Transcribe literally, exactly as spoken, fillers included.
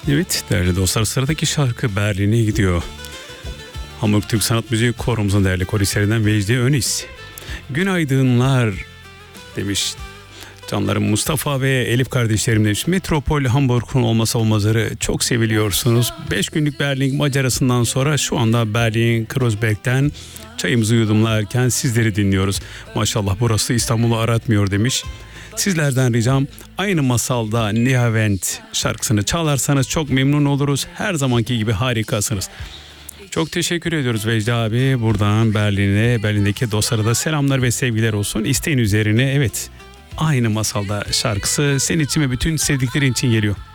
Evet değerli dostlar, sıradaki şarkı Berlin'e gidiyor. Hamburg Türk Sanat Müziği Koromuzun değerli korislerinden Vecdi Önis. Günaydınlar demiş. Canlarım Mustafa ve Elif kardeşlerim demiş. Metropol Hamburg'un olmasa olmazları, çok seviliyorsunuz. beş günlük Berlin macerasından sonra şu anda Berlin Kreuzberg'den çayımızı yudumlarken sizleri dinliyoruz. Maşallah burası İstanbul'u aratmıyor demiş. Sizlerden ricam aynı masalda Nihavent şarkısını çalarsanız çok memnun oluruz. Her zamanki gibi harikasınız. Çok teşekkür ediyoruz Vecdi abi. Buradan Berlin'e, Berlin'deki dostlara da selamlar ve sevgiler olsun. İsteğin üzerine evet, aynı masalda şarkısı senin için ve bütün sevdiklerin için geliyor.